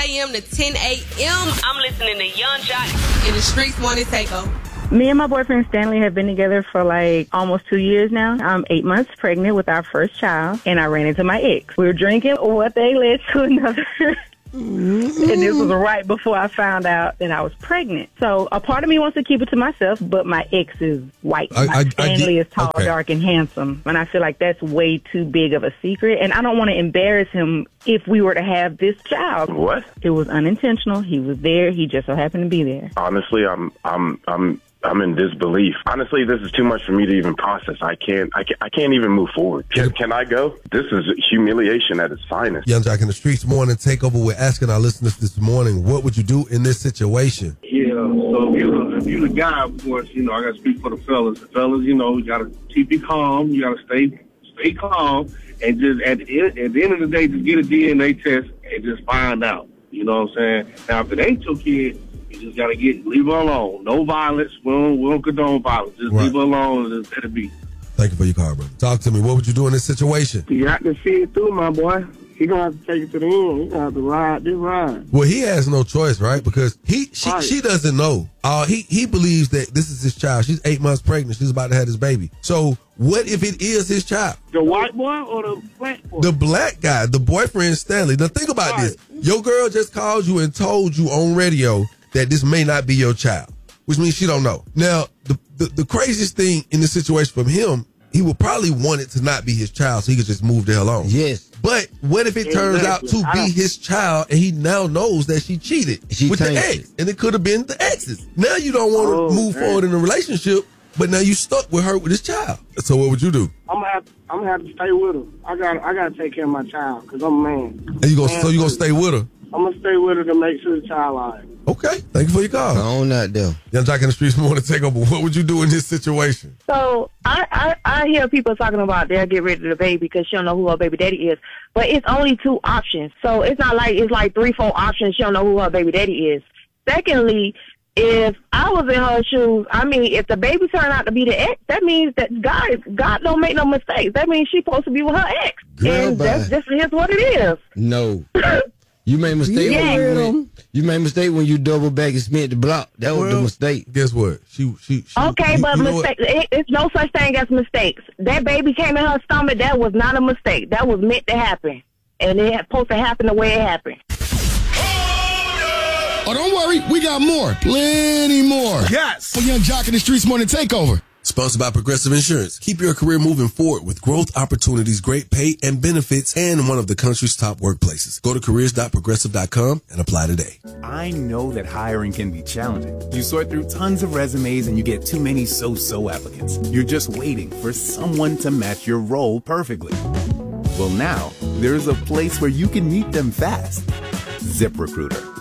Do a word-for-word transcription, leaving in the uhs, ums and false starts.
a.m. to ten a.m. I'm listening to Young Jock in the streets want to take over. Me and my boyfriend Stanley have been together for like almost two years now. I'm eight months pregnant with our first child, and I ran into my ex. We were drinking, one thing led to another. Mm-hmm. And this was right before I found out that I was pregnant. So a part of me wants to keep it to myself, but my ex is white. I, I, Stanley I is tall, okay. dark, and handsome. And I feel like that's way too big of a secret. And I don't want to embarrass him if we were to have this child. What? It was unintentional. He was there. He just so happened to be there. Honestly, I'm, I'm, I'm, I'm in disbelief. Honestly, this is too much for me to even process. I can't, I can't, I can't even move forward. Can, can I go? This is humiliation at its finest. Young Jock in the Streets morning takeover. We're asking our listeners this morning, what would you do in this situation? Yeah, so if you're, the, if you're the guy, of course, you know, I got to speak for the fellas. The fellas, you know, you got to keep it calm. You got to stay, stay calm, and just at the, end, at the end of the day, just get a D N A test and just find out. You know what I'm saying? Now, if it ain't your kid, you just gotta get leave her alone. No violence. We don't, we don't condone violence. Just right. leave her alone and just let it be. Thank you for your call, brother. Talk to me. What would you do in this situation? You got to see it through, my boy. He gonna have to take it to the end. He gonna have to ride this ride. Well, he has no choice, right? Because he she right. she doesn't know. Uh, he he believes that this is his child. She's eight months pregnant. She's about to have this baby. So what if it is his child? The white boy or the black boy? The black guy, the boyfriend Stanley. Now think about right. this. Your girl just called you and told you on radio that this may not be your child, which means she don't know. Now, the, the the craziest thing in this situation from him, he would probably want it to not be his child so he could just move the hell on. Yes. But what if it turns exactly. out to be his child and he now knows that she cheated she with the ex? And it could have been the ex's. Now you don't want to oh, move man. forward in a relationship, but now you stuck with her with his child. So what would you do? I'm gonna have, I'm gonna have to stay with her. I got I got to take care of my child because I'm a man. And you gonna man so you gonna stay with her? I'm gonna stay with her to make sure the child all right. Okay, thank you for your call. I own that deal. Young Jock in the Streets morning take over. What would you do in this situation? So I, I, I hear people talking about they'll get rid of the baby because she don't know who her baby daddy is. But it's only two options. So it's not like it's like three, four options. She don't know who her baby daddy is. Secondly, if I was in her shoes, I mean, if the baby turned out to be the ex, that means that God, God don't make no mistakes. That means she's supposed to be with her ex. Girl, and bye. that's just here's what it is. No. You made a mistake yeah. when you went, you made a mistake when you double back and spent the block. That was well, the mistake. Guess what? She she, she Okay, you, but you mistake it, it's no such thing as mistakes. That baby came in her stomach, that was not a mistake. That was meant to happen. And it had supposed to happen the way it happened. Oh, don't worry, we got more. Plenty more. Yes. For Young Jock in the Streets morning takeover. Sponsored by Progressive Insurance. Keep your career moving forward with growth opportunities, great pay and benefits, and one of the country's top workplaces. Go to careers dot progressive dot com and apply today. I know that hiring can be challenging. You sort through tons of resumes and you get too many so-so applicants. You're just waiting for someone to match your role perfectly. Well, now, there's a place where you can meet them fast. ZipRecruiter.